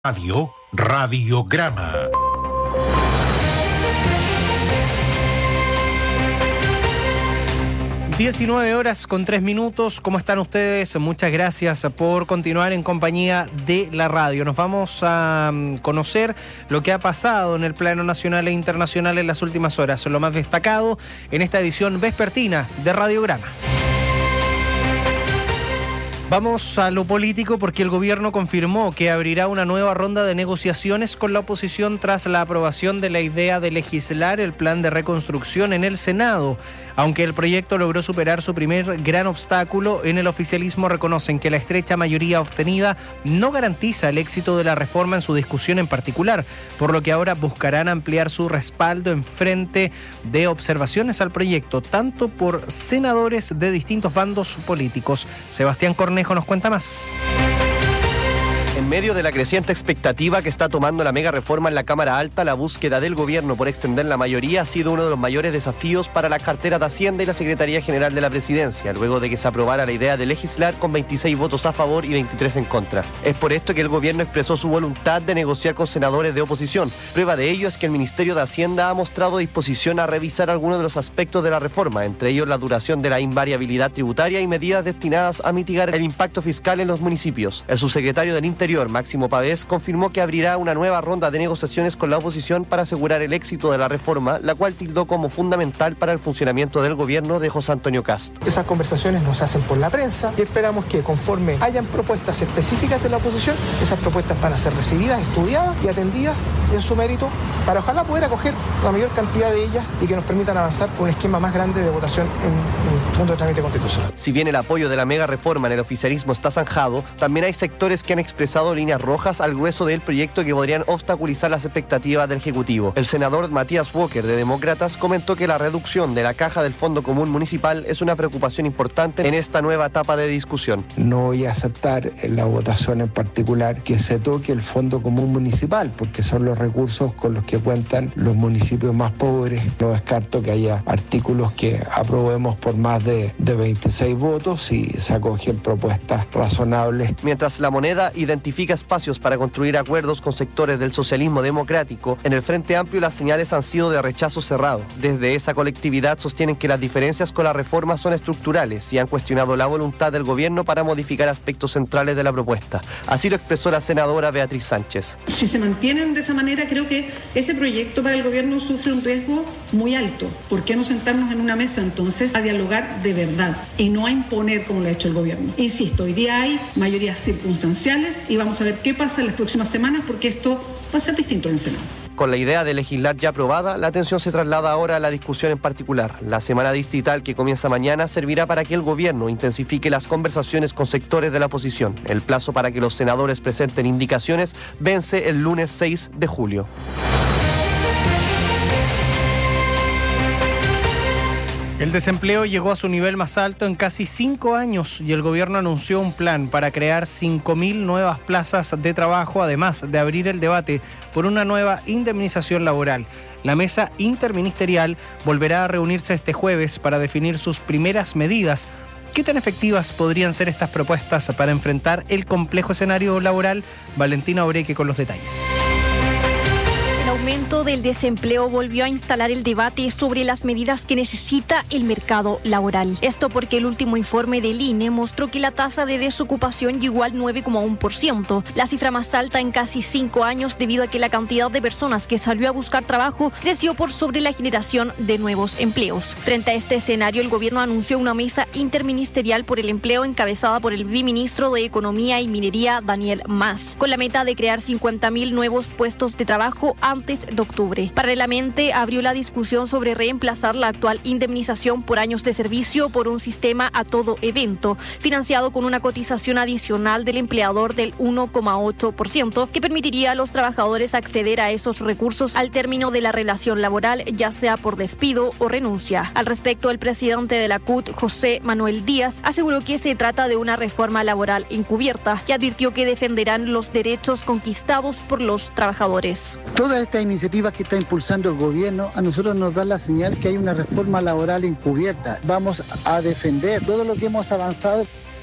Radiograma. (19:03). ¿Cómo están ustedes? Muchas gracias por continuar en compañía de la radio. Nos vamos a conocer lo que ha pasado en el plano nacional e internacional en las últimas horas, lo más destacado en esta edición vespertina de Radiograma. Vamos a lo político porque el gobierno confirmó que abrirá una nueva ronda de negociaciones con la oposición tras la aprobación de la idea de legislar el plan de reconstrucción en el Senado. Aunque el proyecto logró superar su primer gran obstáculo, en el oficialismo reconocen que la estrecha mayoría obtenida no garantiza el éxito de la reforma en su discusión en particular, por lo que ahora buscarán ampliar su respaldo en frente de observaciones al proyecto, tanto por senadores de distintos bandos políticos. Sebastián Cornejo nos cuenta más. En medio de la creciente expectativa que está tomando la mega reforma en la Cámara Alta, la búsqueda del gobierno por extender la mayoría ha sido uno de los mayores desafíos para la cartera de Hacienda y la Secretaría General de la Presidencia, luego de que se aprobara la idea de legislar con 26 votos a favor y 23 en contra. Es por esto que el gobierno expresó su voluntad de negociar con senadores de oposición. Prueba de ello es que el Ministerio de Hacienda ha mostrado disposición a revisar algunos de los aspectos de la reforma, entre ellos la duración de la invariabilidad tributaria y medidas destinadas a mitigar el impacto fiscal en los municipios. El subsecretario del Interior, Máximo Pavés, confirmó que abrirá una nueva ronda de negociaciones con la oposición para asegurar el éxito de la reforma, la cual tildó como fundamental para el funcionamiento del gobierno de José Antonio Kast. Esas conversaciones nos hacen por la prensa y esperamos que conforme hayan propuestas específicas de la oposición, esas propuestas van a ser recibidas, estudiadas y atendidas en su mérito para ojalá poder acoger la mayor cantidad de ellas y que nos permitan avanzar por un esquema más grande de votación en el mundo de trámite constitucional. Si bien el apoyo de la mega reforma en el oficialismo está zanjado, también hay sectores que han expresado líneas rojas al grueso del proyecto que podrían obstaculizar las expectativas del Ejecutivo. El senador Matías Walker de Demócratas comentó que la reducción de la caja del Fondo Común Municipal es una preocupación importante en esta nueva etapa de discusión. No voy a aceptar en la votación en particular que se toque el Fondo Común Municipal, porque son los recursos con los que cuentan los municipios más pobres. No descarto que haya artículos que aprobemos por más de 26 votos y se acogen propuestas razonables. Mientras la moneda identifica espacios para construir acuerdos con sectores del socialismo democrático, en el Frente Amplio las señales han sido de rechazo cerrado. Desde esa colectividad sostienen que las diferencias con la reforma son estructurales y han cuestionado la voluntad del gobierno para modificar aspectos centrales de la propuesta. Así lo expresó la senadora Beatriz Sánchez. Si se mantienen de esa manera, creo que ese proyecto para el gobierno sufre un riesgo muy alto. ¿Por qué no sentarnos en una mesa entonces a dialogar de verdad y no a imponer como lo ha hecho el gobierno? Insisto, hoy día hay mayorías circunstanciales y vamos a ver qué pasa en las próximas semanas porque esto va a ser distinto en el Senado. Con la idea de legislar ya aprobada, la atención se traslada ahora a la discusión en particular. La semana distrital que comienza mañana servirá para que el gobierno intensifique las conversaciones con sectores de la oposición. El plazo para que los senadores presenten indicaciones vence el lunes 6 de julio. El desempleo llegó a su nivel más alto en casi 5 años y el gobierno anunció un plan para crear 5.000 nuevas plazas de trabajo, además de abrir el debate por una nueva indemnización laboral. La mesa interministerial volverá a reunirse este jueves para definir sus primeras medidas. ¿Qué tan efectivas podrían ser estas propuestas para enfrentar el complejo escenario laboral? Valentina Oreque con los detalles. El aumento del desempleo volvió a instalar el debate sobre las medidas que necesita el mercado laboral. Esto porque el último informe del INE mostró que la tasa de desocupación llegó al 9,1%, la cifra más alta en casi 5 años debido a que la cantidad de personas que salió a buscar trabajo creció por sobre la generación de nuevos empleos. Frente a este escenario, el gobierno anunció una mesa interministerial por el empleo encabezada por el viceministro de Economía y Minería, Daniel Mas, con la meta de crear 50.000 nuevos puestos de trabajo antes de octubre. Paralelamente, abrió la discusión sobre reemplazar la actual indemnización por años de servicio por un sistema a todo evento, financiado con una cotización adicional del empleador del 1,8%, que permitiría a los trabajadores acceder a esos recursos al término de la relación laboral, ya sea por despido o renuncia. Al respecto, el presidente de la CUT, José Manuel Díaz, aseguró que se trata de una reforma laboral encubierta y advirtió que defenderán los derechos conquistados por los trabajadores. Todas estas iniciativas que está impulsando el gobierno a nosotros nos dan la señal que hay una reforma laboral encubierta. Vamos a defender todo lo que hemos avanzado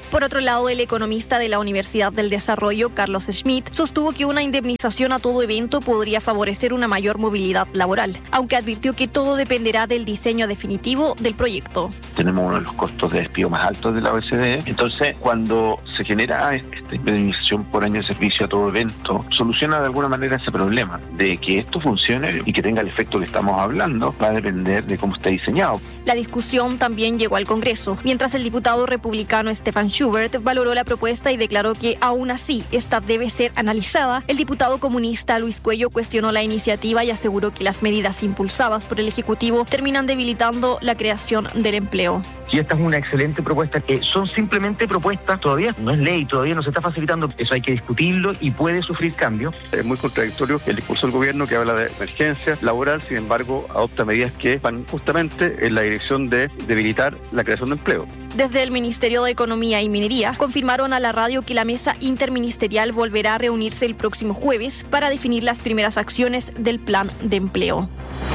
Por otro lado, el economista de la Universidad del Desarrollo, Carlos Schmidt, sostuvo que una indemnización a todo evento podría favorecer una mayor movilidad laboral, aunque advirtió que todo dependerá del diseño definitivo del proyecto. Tenemos uno de los costos de despido más altos de la OECD, entonces cuando se genera esta indemnización por año de servicio a todo evento, soluciona de alguna manera ese problema de que esto funcione y que tenga el efecto que estamos hablando, va a depender de cómo está diseñado. La discusión también llegó al Congreso, mientras el diputado republicano Stefan Schubert valoró la propuesta y declaró que aún así esta debe ser analizada. El diputado comunista Luis Cuello cuestionó la iniciativa y aseguró que las medidas impulsadas por el Ejecutivo terminan debilitando la creación del empleo. Y esta es una excelente propuesta, que son simplemente propuestas, todavía no es ley, todavía no se está facilitando, eso hay que discutirlo y puede sufrir cambios. Es muy contradictorio el discurso del gobierno que habla de emergencia laboral, sin embargo adopta medidas que van justamente en la dirección de debilitar la creación de empleo. Desde el Ministerio de Economía y Minería confirmaron a la radio que la mesa interministerial volverá a reunirse el próximo jueves para definir las primeras acciones del plan de empleo.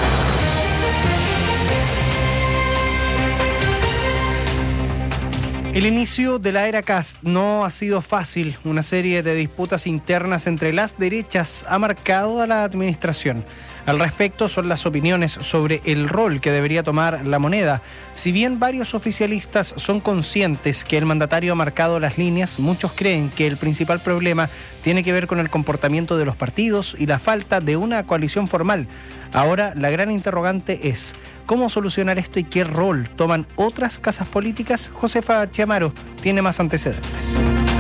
El inicio de la era Kast no ha sido fácil. Una serie de disputas internas entre las derechas ha marcado a la administración. Al respecto son las opiniones sobre el rol que debería tomar la moneda. Si bien varios oficialistas son conscientes que el mandatario ha marcado las líneas, muchos creen que el principal problema tiene que ver con el comportamiento de los partidos y la falta de una coalición formal. Ahora, la gran interrogante es ¿cómo solucionar esto y qué rol toman otras casas políticas? Josefa Chiamaro tiene más antecedentes.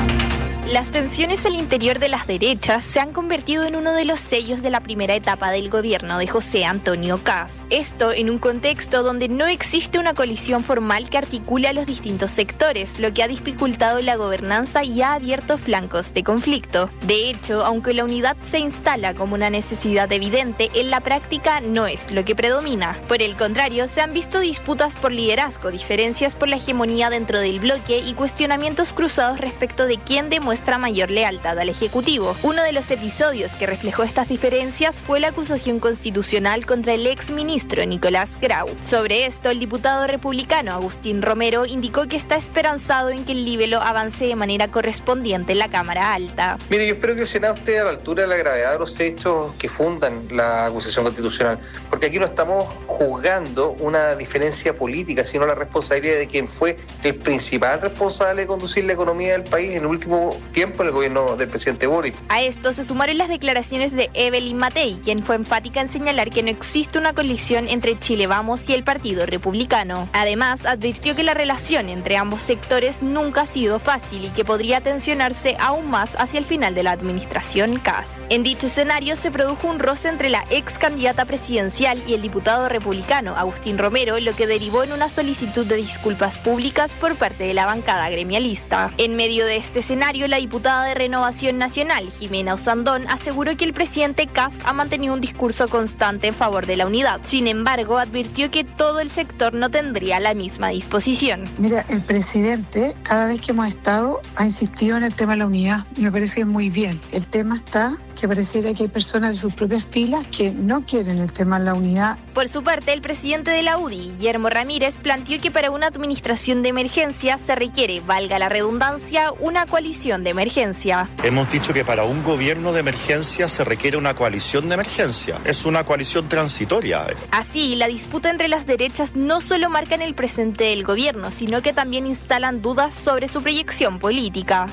Las tensiones al interior de las derechas se han convertido en uno de los sellos de la primera etapa del gobierno de José Antonio Kast. Esto en un contexto donde no existe una coalición formal que articule a los distintos sectores, lo que ha dificultado la gobernanza y ha abierto flancos de conflicto. De hecho, aunque la unidad se instala como una necesidad evidente, en la práctica no es lo que predomina. Por el contrario, se han visto disputas por liderazgo, diferencias por la hegemonía dentro del bloque y cuestionamientos cruzados respecto de quién demuestra mayor lealtad al Ejecutivo. Uno de los episodios que reflejó estas diferencias fue la acusación constitucional contra el exministro Nicolás Grau. Sobre esto, el diputado republicano Agustín Romero indicó que está esperanzado en que el libelo avance de manera correspondiente en la Cámara Alta. Mire, yo espero que el Senado esté a la altura de la gravedad de los hechos que fundan la acusación constitucional, porque aquí no estamos juzgando una diferencia política, sino la responsabilidad de quien fue el principal responsable de conducir la economía del país en el último tiempo en el gobierno del presidente Boric. A esto se sumaron las declaraciones de Evelyn Matei, quien fue enfática en señalar que no existe una colisión entre Chile Vamos y el Partido Republicano. Además, advirtió que la relación entre ambos sectores nunca ha sido fácil y que podría tensionarse aún más hacia el final de la administración Kast. En dicho escenario se produjo un roce entre la ex candidata presidencial y el diputado republicano Agustín Romero, lo que derivó en una solicitud de disculpas públicas por parte de la bancada gremialista. En medio de este escenario, la diputada de Renovación Nacional, Jimena Usandón, aseguró que el presidente Kast ha mantenido un discurso constante en favor de la unidad. Sin embargo, advirtió que todo el sector no tendría la misma disposición. Mira, el presidente, cada vez que hemos estado, ha insistido en el tema de la unidad y me parece muy bien. El tema está que pareciera que hay personas de sus propias filas que no quieren el tema de la unidad. Por su parte, el presidente de la UDI, Guillermo Ramírez, planteó que para una administración de emergencia se requiere, valga la redundancia, una coalición de emergencia. Hemos dicho que para un gobierno de emergencia se requiere una coalición de emergencia. Es una coalición transitoria. Así, la disputa entre las derechas no solo marca en el presente del gobierno, sino que también instalan dudas sobre su proyección política.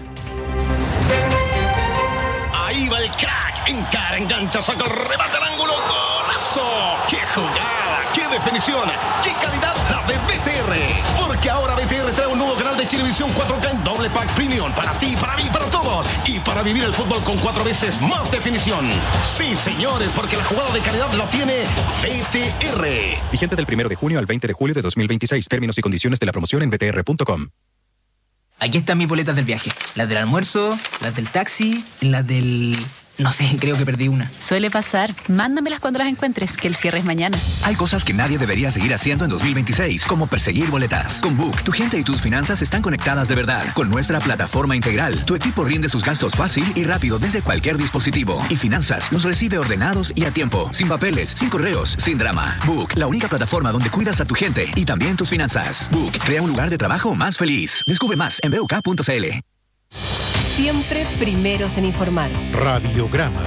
Ahí va el crack, encara, engancha, saca el remate al ángulo, ¡golazo! ¡Qué jugada! ¡Qué definición! ¡Qué calidad la de BTR! Porque ahora BTR trae un nuevo canal de Chilevisión 4K en doble pack premium para ti, para mí, para todos. Y para vivir el fútbol con 4 veces más definición. Sí, señores, porque la jugada de calidad la tiene BTR. Vigente del 1 de junio al 20 de julio de 2026. Términos y condiciones de la promoción en btr.com. Aquí están mis boletas del viaje. Las del almuerzo, las del taxi, las del No sé, creo que perdí una. Suele pasar. Mándamelas cuando las encuentres, que el cierre es mañana. Hay cosas que nadie debería seguir haciendo en 2026, como perseguir boletas. Con Book, tu gente y tus finanzas están conectadas de verdad. Con nuestra plataforma integral, tu equipo rinde sus gastos fácil y rápido desde cualquier dispositivo. Y Finanzas los recibe ordenados y a tiempo, sin papeles, sin correos, sin drama. Book, la única plataforma donde cuidas a tu gente y también tus finanzas. Book, crea un lugar de trabajo más feliz. Descubre más en BUK.cl. Siempre primeros en informar. Radiograma.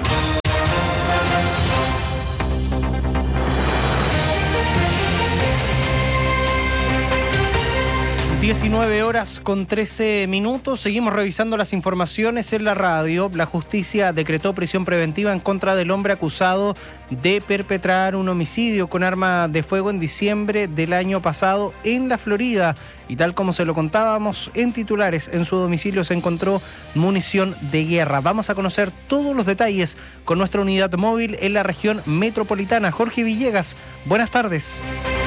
19:13. Seguimos revisando las informaciones en la radio. La justicia decretó prisión preventiva en contra del hombre acusado de perpetrar un homicidio con arma de fuego en diciembre del año pasado en la Florida. Y tal como se lo contábamos en titulares, en su domicilio se encontró munición de guerra. Vamos a conocer todos los detalles con nuestra unidad móvil en la región metropolitana. Jorge Villegas, buenas tardes.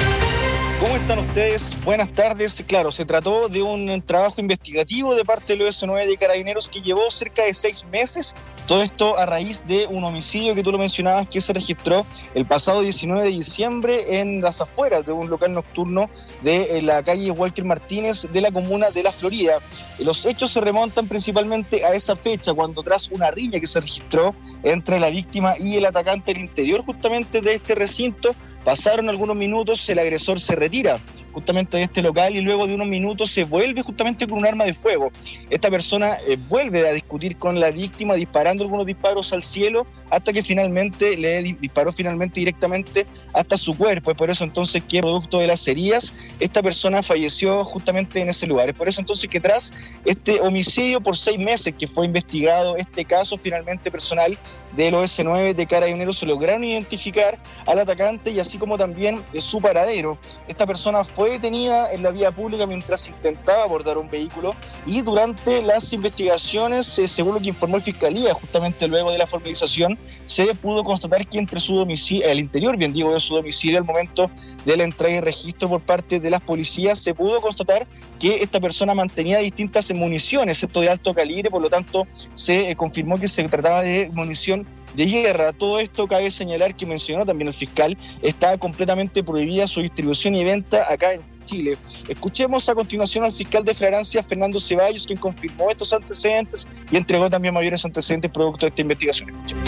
¿Cómo están ustedes? Buenas tardes. Claro, se trató de un trabajo investigativo de parte del OS9 de Carabineros que llevó cerca de 6 meses. Todo esto a raíz de un homicidio que tú lo mencionabas que se registró el pasado 19 de diciembre en las afueras de un local nocturno de la calle Walker Martínez de la comuna de La Florida. Los hechos se remontan principalmente a esa fecha, cuando tras una riña que se registró entre la víctima y el atacante al interior justamente de este recinto, pasaron algunos minutos, el agresor se retira justamente de este local y luego de unos minutos se vuelve justamente con un arma de fuego. Esta persona vuelve a discutir con la víctima disparando algunos disparos al cielo hasta que finalmente le disparó directamente hasta su cuerpo. Es por eso entonces que producto de las heridas esta persona falleció justamente en ese lugar. Es por eso entonces que tras este homicidio por 6 meses que fue investigado este caso, finalmente personal del OS9 de Carabineros se lograron identificar al atacante y así como también su paradero. Esta persona fue detenida en la vía pública mientras intentaba abordar un vehículo y durante las investigaciones, según lo que informó el Fiscalía, justamente luego de la formalización, se pudo constatar que entre su domicilio, al interior, bien digo, de su domicilio, al momento de la entrega y registro por parte de las policías, se pudo constatar que esta persona mantenía distintas municiones, excepto de alto calibre, por lo tanto se confirmó que se trataba de munición de guerra. Todo esto cabe señalar que mencionó también el fiscal, está completamente prohibida su distribución y venta acá en Chile. Escuchemos a continuación al fiscal de flagrancia, Fernando Ceballos, quien confirmó estos antecedentes y entregó también mayores antecedentes producto de esta investigación. Escuchemos.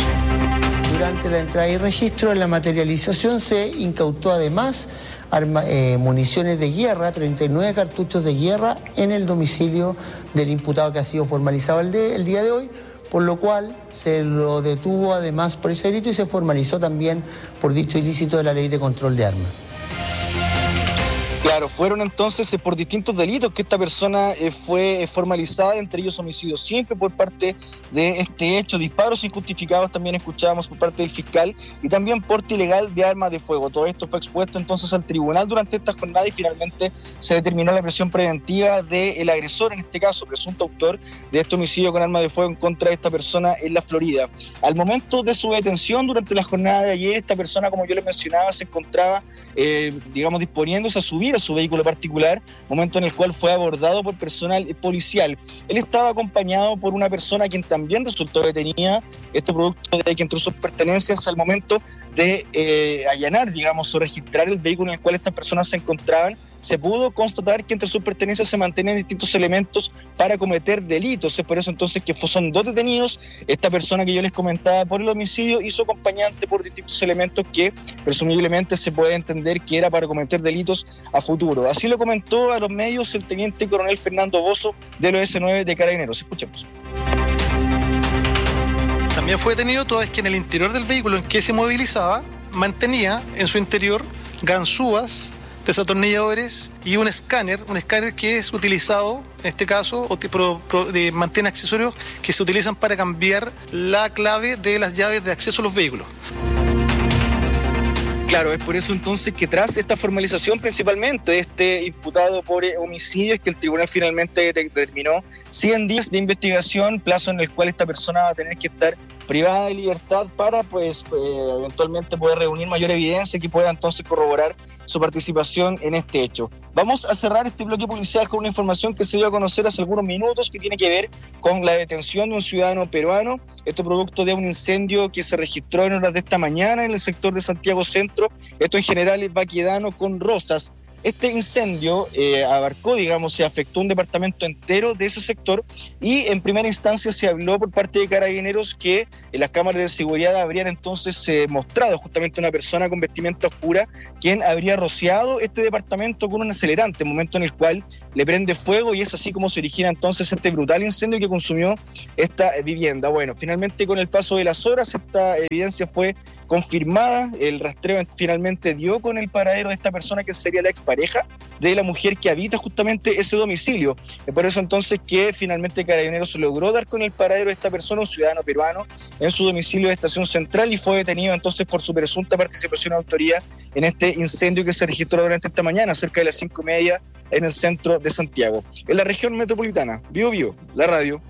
Durante la entrada y registro, en la materialización se incautó además municiones de guerra, 39 cartuchos de guerra en el domicilio del imputado que ha sido formalizado el día de hoy, por lo cual se lo detuvo además por ese delito y se formalizó también por dicho ilícito de la Ley de Control de Armas. Claro, fueron entonces por distintos delitos que esta persona fue formalizada, entre ellos homicidio simple por parte de este hecho, disparos injustificados también escuchábamos por parte del fiscal y también porte ilegal de armas de fuego. Todo esto fue expuesto entonces al tribunal durante esta jornada y finalmente se determinó la prisión preventiva del agresor, en este caso presunto autor de este homicidio con arma de fuego en contra de esta persona en la Florida. Al momento de su detención durante la jornada de ayer, esta persona, como yo les mencionaba, se encontraba disponiéndose a subir a su vehículo particular, momento en el cual fue abordado por personal policial. Él estaba acompañado por una persona quien también resultó detenida, esto producto de que entró sus pertenencias al momento de allanar, o registrar el vehículo en el cual estas personas se encontraban. Se pudo constatar que entre sus pertenencias se mantenían distintos elementos para cometer delitos. Es por eso entonces que son 2 detenidos, esta persona que yo les comentaba por el homicidio y su acompañante por distintos elementos que presumiblemente se puede entender que era para cometer delitos a futuro. Así lo comentó a los medios el teniente coronel Fernando Bozo del OS9 de Carabineros. Escuchemos. También fue detenido toda vez que en el interior del vehículo en que se movilizaba mantenía en su interior ganzúas, desatornilladores y un escáner que es utilizado, en este caso, mantiene accesorios que se utilizan para cambiar la clave de las llaves de acceso a los vehículos. Claro, es por eso entonces que tras esta formalización principalmente de este imputado por homicidio es que el tribunal finalmente determinó 100 días de investigación, plazo en el cual esta persona va a tener que estar privada de libertad para eventualmente poder reunir mayor evidencia que pueda entonces corroborar su participación en este hecho. Vamos a cerrar este bloque policial con una información que se dio a conocer hace algunos minutos que tiene que ver con la detención de un ciudadano peruano. Esto producto de un incendio que se registró en horas de esta mañana en el sector de Santiago Centro, esto en General Baquedano con Rosas. Este incendio se afectó un departamento entero de ese sector y en primera instancia se habló por parte de Carabineros que en las cámaras de seguridad habrían entonces mostrado justamente una persona con vestimenta oscura quien habría rociado este departamento con un acelerante, momento en el cual le prende fuego y es así como se origina entonces este brutal incendio que consumió esta vivienda. Bueno, finalmente con el paso de las horas esta evidencia fue confirmada, el rastreo finalmente dio con el paradero de esta persona que sería la expareja de la mujer que habita justamente ese domicilio. Por eso entonces que finalmente Carabineros logró dar con el paradero de esta persona, un ciudadano peruano, en su domicilio de Estación Central y fue detenido entonces por su presunta participación de autoría en este incendio que se registró durante esta mañana, cerca de las 5:30 en el centro de Santiago. En la región metropolitana, Bio Bio, la radio.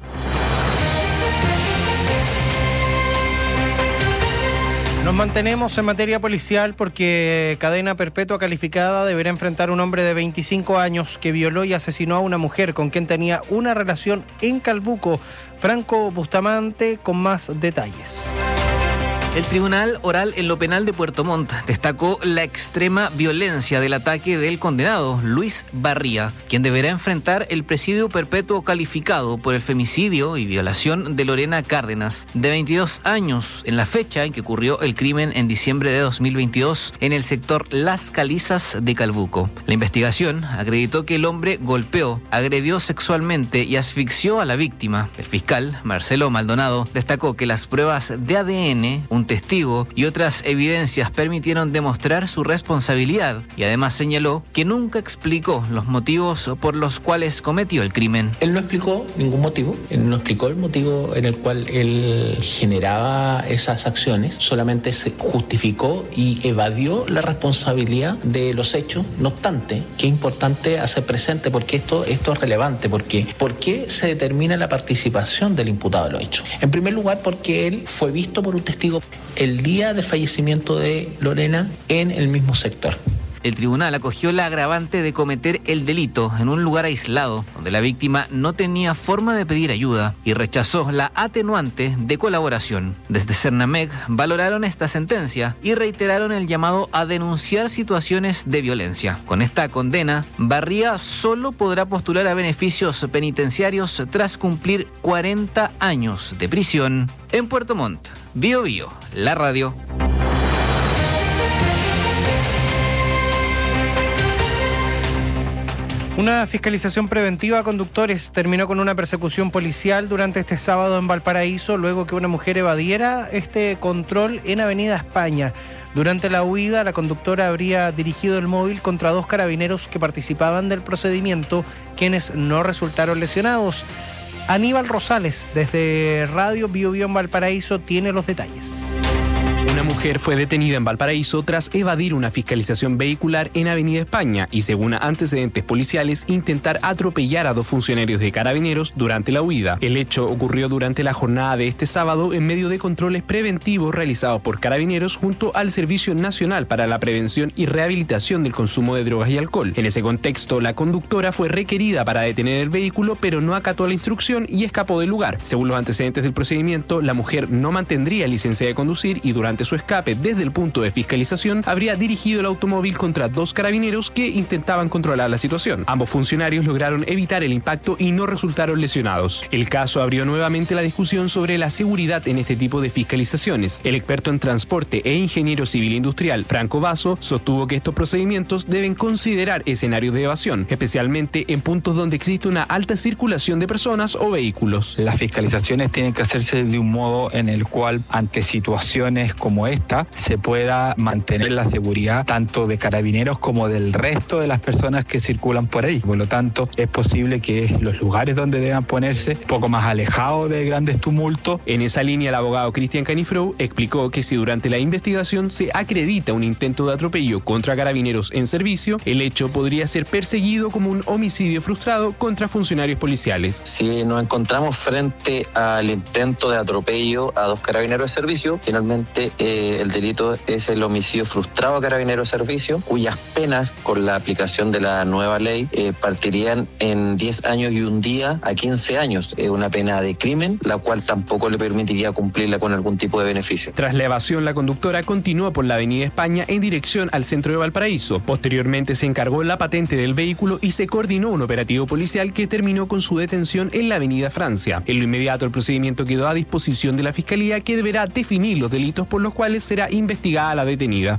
Nos mantenemos en materia policial porque cadena perpetua calificada deberá enfrentar un hombre de 25 años que violó y asesinó a una mujer con quien tenía una relación en Calbuco. Franco Bustamante con más detalles. El Tribunal Oral en lo Penal de Puerto Montt destacó la extrema violencia del ataque del condenado Luis Barría, quien deberá enfrentar el presidio perpetuo calificado por el femicidio y violación de Lorena Cárdenas, de 22 años, en la fecha en que ocurrió el crimen en diciembre de 2022 en el sector Las Calizas de Calbuco. La investigación acreditó que el hombre golpeó, agredió sexualmente y asfixió a la víctima. El fiscal, Marcelo Maldonado, destacó que las pruebas de ADN, un testigo y otras evidencias permitieron demostrar su responsabilidad y además señaló que nunca explicó los motivos por los cuales cometió el crimen. Él no explicó ningún motivo, él no explicó el motivo en el cual él generaba esas acciones, solamente se justificó y evadió la responsabilidad de los hechos. No obstante, que es importante hacer presente porque esto es relevante, porque ¿por qué se determina la participación del imputado en los hechos? En primer lugar, porque él fue visto por un testigo el día del fallecimiento de Lorena en el mismo sector. El tribunal acogió la agravante de cometer el delito en un lugar aislado, donde la víctima no tenía forma de pedir ayuda, y rechazó la atenuante de colaboración. Desde Cernamec valoraron esta sentencia y reiteraron el llamado a denunciar situaciones de violencia. Con esta condena, Barría solo podrá postular a beneficios penitenciarios tras cumplir 40 años de prisión. En Puerto Montt, Bio Bio, la radio. Una fiscalización preventiva a conductores terminó con una persecución policial durante este sábado en Valparaíso, luego que una mujer evadiera este control en Avenida España. Durante la huida, la conductora habría dirigido el móvil contra 2 carabineros que participaban del procedimiento, quienes no resultaron lesionados. Aníbal Rosales, desde Radio Bio Bio en Valparaíso, tiene los detalles. Una mujer fue detenida en Valparaíso tras evadir una fiscalización vehicular en Avenida España y, según antecedentes policiales, intentar atropellar a 2 funcionarios de Carabineros durante la huida. El hecho ocurrió durante la jornada de este sábado en medio de controles preventivos realizados por Carabineros junto al Servicio Nacional para la Prevención y Rehabilitación del Consumo de Drogas y Alcohol. En ese contexto, la conductora fue requerida para detener el vehículo, pero no acató la instrucción y escapó del lugar. Según los antecedentes del procedimiento, la mujer no mantendría licencia de conducir y durante su escape desde el punto de fiscalización habría dirigido el automóvil contra 2 carabineros que intentaban controlar la situación. Ambos funcionarios lograron evitar el impacto y no resultaron lesionados. El caso abrió nuevamente la discusión sobre la seguridad en este tipo de fiscalizaciones. El experto en transporte e ingeniero civil industrial Franco Vaso sostuvo que estos procedimientos deben considerar escenarios de evasión, especialmente en puntos donde existe una alta circulación de personas o vehículos. Las fiscalizaciones tienen que hacerse de un modo en el cual, ante situaciones como esta se pueda mantener la seguridad tanto de Carabineros como del resto de las personas que circulan por ahí. Por lo tanto, es posible que los lugares donde deban ponerse un poco más alejados de grandes tumultos. En esa línea, el abogado Cristian Canifrou explicó que si durante la investigación se acredita un intento de atropello contra Carabineros en servicio, el hecho podría ser perseguido como un homicidio frustrado contra funcionarios policiales. Si nos encontramos frente al intento de atropello a 2 carabineros de servicio, finalmente el delito es el homicidio frustrado a carabineros de servicio, cuyas penas con la aplicación de la nueva ley partirían en 10 años y un día a 15 años. Es una pena de crimen, la cual tampoco le permitiría cumplirla con algún tipo de beneficio. Tras la evasión, la conductora continúa por la avenida España en dirección al centro de Valparaíso. Posteriormente se encargó la patente del vehículo y se coordinó un operativo policial que terminó con su detención en la avenida Francia. En lo inmediato, el procedimiento quedó a disposición de la Fiscalía, que deberá definir los delitos por los cuales será investigada la detenida.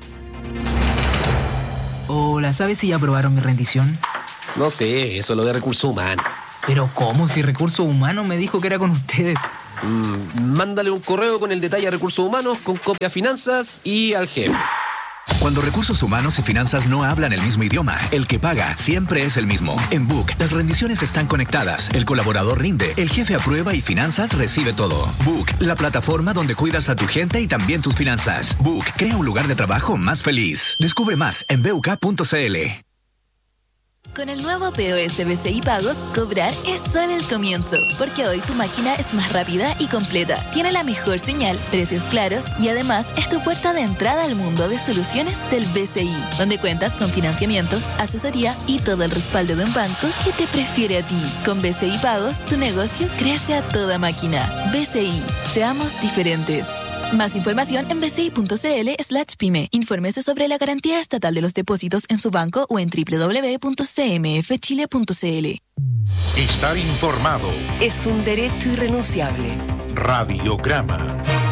Hola, ¿sabes si ya aprobaron mi rendición? No sé, eso es lo de recursos humanos. ¿Pero cómo? Si recursos humanos me dijo que era con ustedes. Mándale un correo con el detalle a recursos humanos, con copia a finanzas y al jefe. Cuando recursos humanos y finanzas no hablan el mismo idioma, el que paga siempre es el mismo. En Book, las rendiciones están conectadas, el colaborador rinde, el jefe aprueba y finanzas recibe todo. Book, la plataforma donde cuidas a tu gente y también tus finanzas. Book, crea un lugar de trabajo más feliz. Descubre más en buk.cl. Con el nuevo POS BCI Pagos, cobrar es solo el comienzo, porque hoy tu máquina es más rápida y completa, tiene la mejor señal, precios claros y además es tu puerta de entrada al mundo de soluciones del BCI, donde cuentas con financiamiento, asesoría y todo el respaldo de un banco que te prefiere a ti. Con BCI Pagos, tu negocio crece a toda máquina. BCI, seamos diferentes. Más información en bci.cl/pyme. Infórmese sobre la garantía estatal de los depósitos en su banco o en www.cmfchile.cl. Estar informado es un derecho irrenunciable. Radiograma.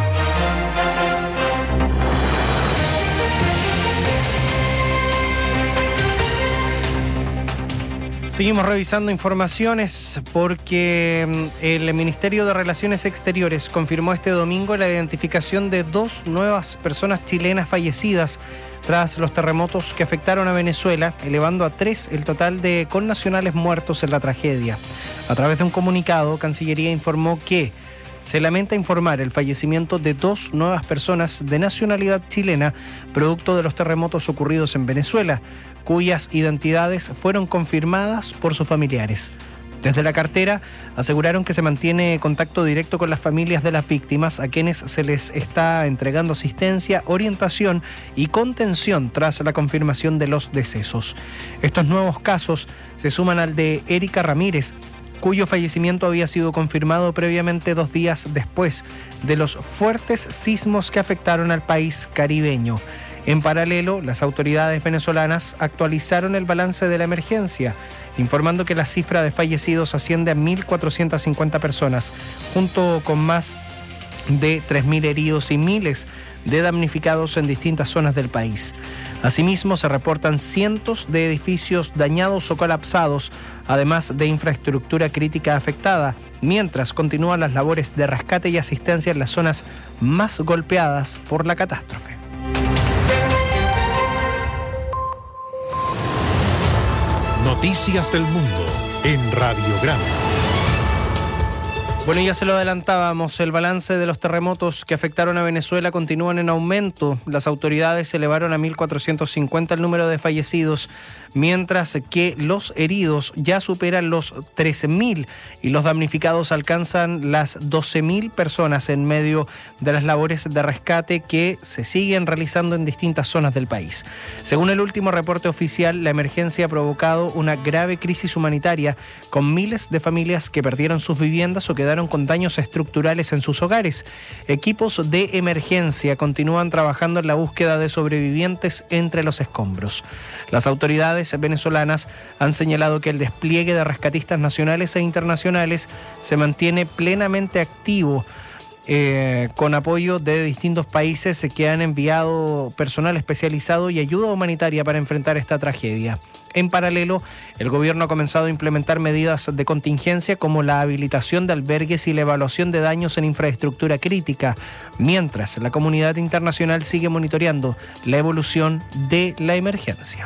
Seguimos revisando informaciones porque el Ministerio de Relaciones Exteriores confirmó este domingo la identificación de 2 nuevas personas chilenas fallecidas tras los terremotos que afectaron a Venezuela, elevando a 3 el total de connacionales muertos en la tragedia. A través de un comunicado, Cancillería informó que se lamenta informar el fallecimiento de 2 nuevas personas de nacionalidad chilena, producto de los terremotos ocurridos en Venezuela, cuyas identidades fueron confirmadas por sus familiares. Desde la cartera aseguraron que se mantiene contacto directo con las familias de las víctimas, a quienes se les está entregando asistencia, orientación y contención tras la confirmación de los decesos. Estos nuevos casos se suman al de Erika Ramírez, cuyo fallecimiento había sido confirmado previamente 2 días después de los fuertes sismos que afectaron al país caribeño. En paralelo, las autoridades venezolanas actualizaron el balance de la emergencia, informando que la cifra de fallecidos asciende a 1.450 personas, junto con más de 3.000 heridos y miles de damnificados en distintas zonas del país. Asimismo, se reportan cientos de edificios dañados o colapsados, además de infraestructura crítica afectada, mientras continúan las labores de rescate y asistencia en las zonas más golpeadas por la catástrofe. Noticias del Mundo en Radiograma. Bueno, ya se lo adelantábamos, el balance de los terremotos que afectaron a Venezuela continúan en aumento. Las autoridades elevaron a 1.450 el número de fallecidos, mientras que los heridos ya superan los 13.000 y los damnificados alcanzan las 12.000 personas en medio de las labores de rescate que se siguen realizando en distintas zonas del país. Según el último reporte oficial, la emergencia ha provocado una grave crisis humanitaria, con miles de familias que perdieron sus viviendas o quedaron con daños estructurales en sus hogares. Equipos de emergencia continúan trabajando en la búsqueda de sobrevivientes entre los escombros. Las autoridades venezolanas han señalado que el despliegue de rescatistas nacionales e internacionales se mantiene plenamente activo con apoyo de distintos países que han enviado personal especializado y ayuda humanitaria para enfrentar esta tragedia. En paralelo, el gobierno ha comenzado a implementar medidas de contingencia como la habilitación de albergues y la evaluación de daños en infraestructura crítica, mientras la comunidad internacional sigue monitoreando la evolución de la emergencia.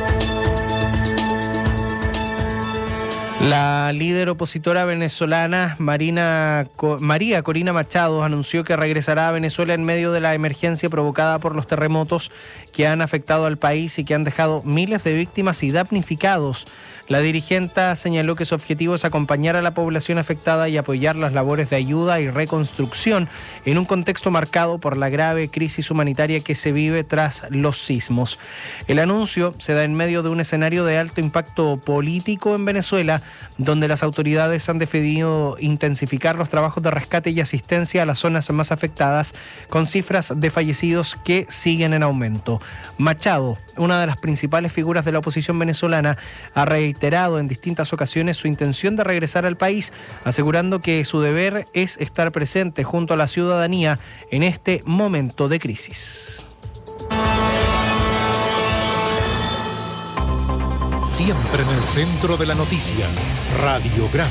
La líder opositora venezolana María Corina Machado anunció que regresará a Venezuela en medio de la emergencia provocada por los terremotos que han afectado al país y que han dejado miles de víctimas y damnificados. La dirigente señaló que su objetivo es acompañar a la población afectada y apoyar las labores de ayuda y reconstrucción en un contexto marcado por la grave crisis humanitaria que se vive tras los sismos. El anuncio se da en medio de un escenario de alto impacto político en Venezuela, donde las autoridades han decidido intensificar los trabajos de rescate y asistencia a las zonas más afectadas, con cifras de fallecidos que siguen en aumento. Machado, una de las principales figuras de la oposición venezolana, ha reiterado en distintas ocasiones su intención de regresar al país, asegurando que su deber es estar presente junto a la ciudadanía en este momento de crisis. Siempre en el centro de la noticia, Radiograma.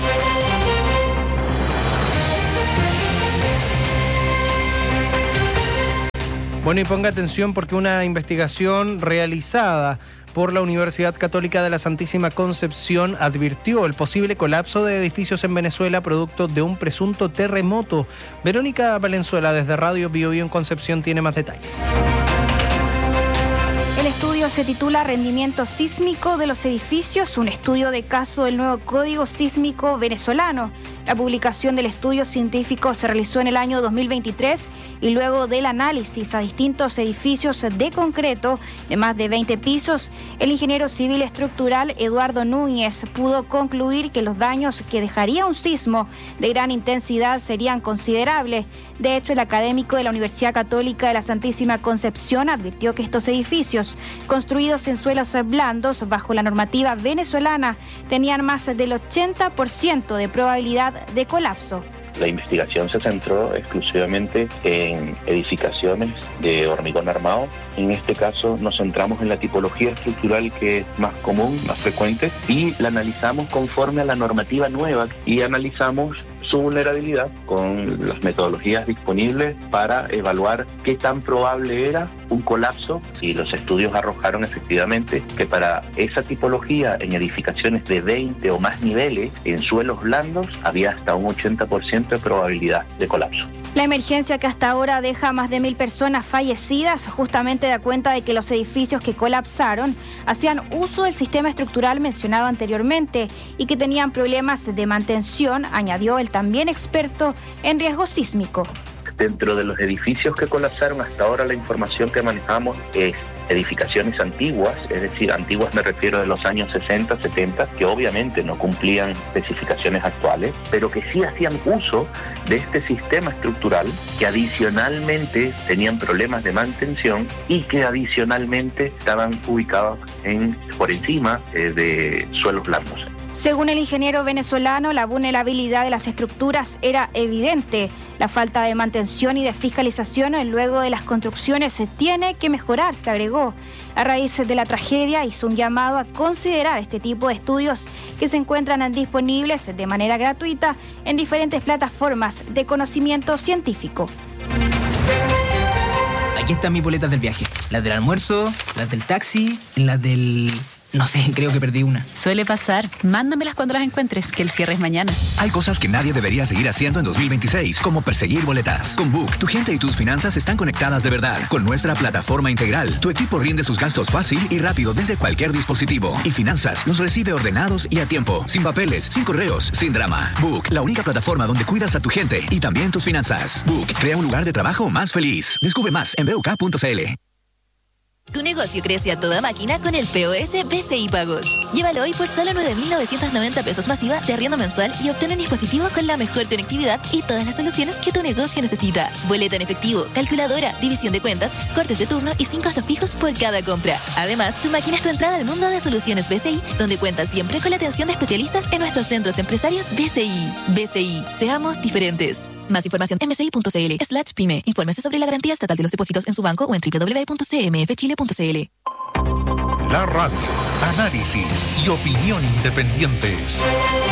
Bueno, y ponga atención porque una investigación realizada por la Universidad Católica de la Santísima Concepción advirtió el posible colapso de edificios en Venezuela producto de un presunto terremoto. Verónica Valenzuela desde Radio Bio Bio en Concepción tiene más detalles. El estudio se titula Rendimiento sísmico de los edificios, un estudio de caso del nuevo Código Sísmico venezolano. La publicación del estudio científico se realizó en el año 2023 y luego del análisis a distintos edificios de concreto de más de 20 pisos, el ingeniero civil estructural Eduardo Núñez pudo concluir que los daños que dejaría un sismo de gran intensidad serían considerables. De hecho, el académico de la Universidad Católica de la Santísima Concepción advirtió que estos edificios, construidos en suelos blandos bajo la normativa venezolana, tenían más del 80% de probabilidad de colapso. La investigación se centró exclusivamente en edificaciones de hormigón armado. En este caso nos centramos en la tipología estructural que es más común, más frecuente, y la analizamos conforme a la normativa nueva y analizamos su vulnerabilidad con las metodologías disponibles para evaluar qué tan probable era un colapso. Y los estudios arrojaron efectivamente que para esa tipología en edificaciones de 20 o más niveles en suelos blandos había hasta un 80% de probabilidad de colapso. La emergencia que hasta ahora deja más de 1.000 personas fallecidas justamente da cuenta de que los edificios que colapsaron hacían uso del sistema estructural mencionado anteriormente y que tenían problemas de mantención, añadió el también experto en riesgo sísmico. Dentro de los edificios que colapsaron hasta ahora la información que manejamos es edificaciones antiguas, es decir, antiguas me refiero de los años 60, 70, que obviamente no cumplían especificaciones actuales, pero que sí hacían uso de este sistema estructural, que adicionalmente tenían problemas de mantención y que adicionalmente estaban ubicados por encima de suelos blandos. Según el ingeniero venezolano, la vulnerabilidad de las estructuras era evidente. La falta de mantención y de fiscalización luego de las construcciones se tiene que mejorar, se agregó. A raíz de la tragedia hizo un llamado a considerar este tipo de estudios que se encuentran disponibles de manera gratuita en diferentes plataformas de conocimiento científico. Aquí están mis boletas del viaje. Las del almuerzo, las del taxi, las del... No sé, creo que perdí una. Suele pasar. Mándamelas cuando las encuentres, que el cierre es mañana. Hay cosas que nadie debería seguir haciendo en 2026, como perseguir boletas. Con Book, tu gente y tus finanzas están conectadas de verdad. Con nuestra plataforma integral, tu equipo rinde sus gastos fácil y rápido desde cualquier dispositivo. Y Finanzas los recibe ordenados y a tiempo, sin papeles, sin correos, sin drama. Book, la única plataforma donde cuidas a tu gente y también tus finanzas. Book, crea un lugar de trabajo más feliz. Descubre más en buk.cl. Tu negocio crece a toda máquina con el POS BCI Pagos. Llévalo hoy por solo 9.990 pesos masiva de arriendo mensual y obtén un dispositivo con la mejor conectividad y todas las soluciones que tu negocio necesita. Boleta en efectivo, calculadora, división de cuentas, cortes de turno y sin costos fijos por cada compra. Además, tu máquina es tu entrada al mundo de soluciones BCI, donde cuentas siempre con la atención de especialistas en nuestros centros empresarios BCI. BCI, seamos diferentes. Más información en mci.cl/pyme. Infórmese sobre la garantía estatal de los depósitos en su banco o en www.cmfchile.cl. La radio, análisis y opinión independientes.